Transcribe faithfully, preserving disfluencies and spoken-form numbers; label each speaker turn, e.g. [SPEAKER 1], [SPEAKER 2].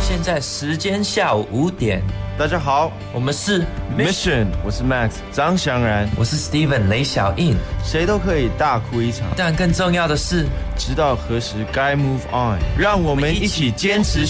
[SPEAKER 1] 现在时间下午五点，
[SPEAKER 2] 大家好，
[SPEAKER 1] 我们是
[SPEAKER 2] Mission， 我是 Max 张祥然，
[SPEAKER 1] 我是 Steven 雷小印，
[SPEAKER 2] 谁都可以大哭一场，
[SPEAKER 1] 但更重要的是，
[SPEAKER 2] 知道何时该 move on， 让我们一起坚持